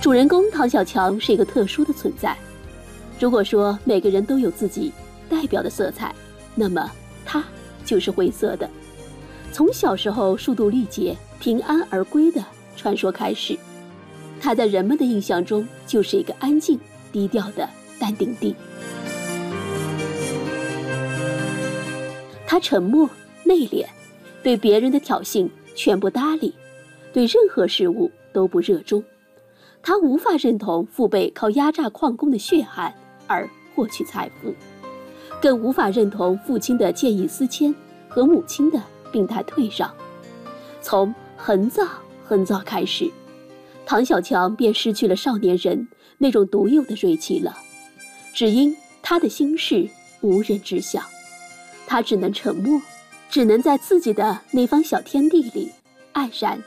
主人公唐小强是一个特殊的存在。如果说每个人都有自己代表的色彩，那么他就是灰色的。从小时候数度历劫、平安而归的传说开始，他在人们的印象中就是一个安静、低调的淡定地。他沉默内敛，对别人的挑衅全不搭理，对任何事物都不热衷。他无法认同父辈靠压榨矿工的血汗而获取财富，更无法认同父亲的见异思迁和母亲的病态退让。从很早开始，唐小强便失去了少年人那种独有的锐气了，只因他的心事无人知晓，他只能沉默，只能在自己的那方小天地里黯然